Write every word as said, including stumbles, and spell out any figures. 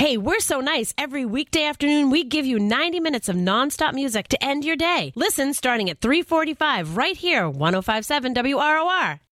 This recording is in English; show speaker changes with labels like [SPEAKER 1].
[SPEAKER 1] Hey, we're so nice. Every weekday afternoon, we give you ninety minutes of nonstop music to end your day. Listen starting at three forty-five right here, one oh five point seven W R O R.